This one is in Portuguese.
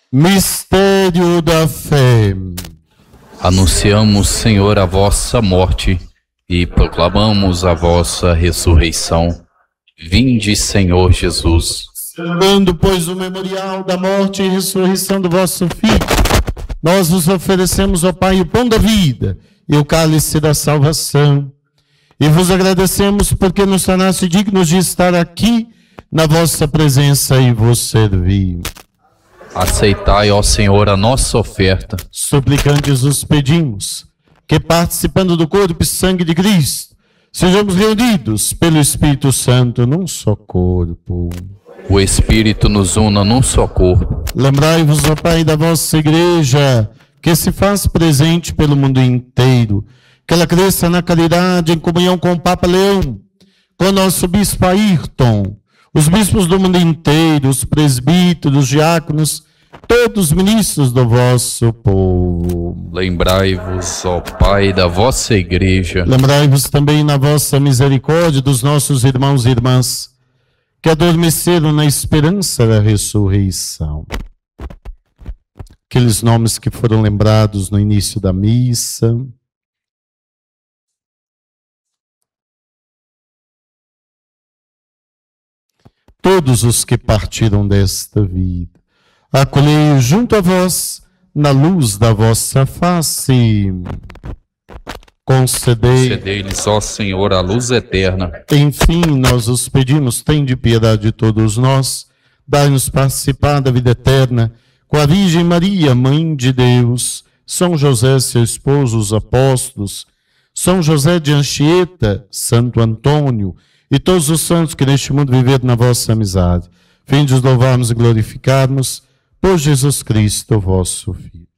Mistério da fé. Anunciamos, Senhor, a vossa morte e proclamamos a vossa ressurreição. Vinde, Senhor Jesus. Celebrando, pois, o memorial da morte e ressurreição do vosso Filho, nós vos oferecemos, ó Pai, o pão da vida e o cálice da salvação. E vos agradecemos porque nos tornaste dignos de estar aqui na vossa presença e vos servir. Aceitai, ó Senhor, a nossa oferta. Suplicantes os pedimos que, participando do corpo e sangue de Cristo, sejamos reunidos pelo Espírito Santo num só corpo. O Espírito nos una num só corpo. Lembrai-vos, ó Pai, da vossa Igreja, que se faz presente pelo mundo inteiro, que ela cresça na caridade, em comunhão com o Papa Leão, com o nosso Bispo Ayrton, os bispos do mundo inteiro, os presbíteros, os diáconos, todos os ministros do vosso povo. Lembrai-vos, ó Pai, da vossa Igreja. Lembrai-vos também na vossa misericórdia dos nossos irmãos e irmãs, que adormeceram na esperança da ressurreição. Aqueles nomes que foram lembrados no início da missa. Todos os que partiram desta vida, acolhei junto a vós, na luz da vossa face. Concedei-lhes, ó Senhor, a luz eterna. Enfim, nós os pedimos, tende piedade de todos nós, dai-nos participar da vida eterna, com a Virgem Maria, Mãe de Deus, São José, seu esposo, os apóstolos, São José de Anchieta, Santo Antônio, e todos os santos que neste mundo viveram na vossa amizade. Fim de os louvarmos e glorificarmos por Jesus Cristo, vosso Filho.